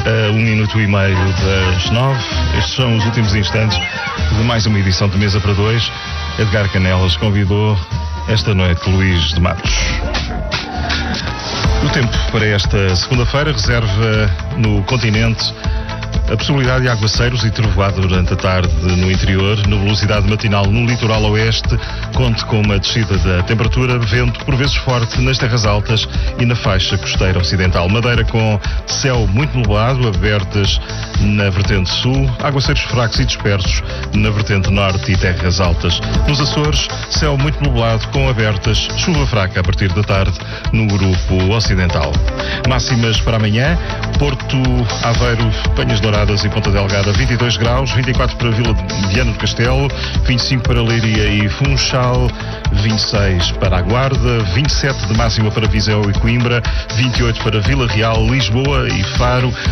a 1 minuto e meio das 9. Estes são os últimos instantes de mais uma edição de Mesa para Dois. Edgar Canelas convidou esta noite Luís de Matos. O tempo para esta segunda-feira reserva no continente a possibilidade de aguaceiros e trovoada durante a tarde no interior, nebulosidade matinal no litoral oeste, conte com uma descida da temperatura, vento por vezes forte nas terras altas e na faixa costeira ocidental. Madeira com céu muito nublado, abertas na vertente sul, aguaceiros fracos e dispersos na vertente norte e terras altas. Nos Açores, céu muito nublado com abertas, chuva fraca a partir da tarde no grupo ocidental. Máximas para amanhã: Porto, Aveiro, Penhas Douradas e Ponta Delgada 22 graus, 24 para Vila de Viana do Castelo, 25 para Leiria e Funchal, 26 para a Guarda, 27 de máxima para Viseu e Coimbra, 28 para Vila Real, Lisboa e Faro,